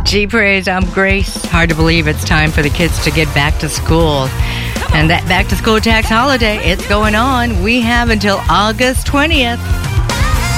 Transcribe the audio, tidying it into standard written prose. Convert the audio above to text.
Gee, praise, I'm Grace. Hard to believe it's time for the kids to get back to school. And that back to school tax holiday, it's going on. We have until August 20th.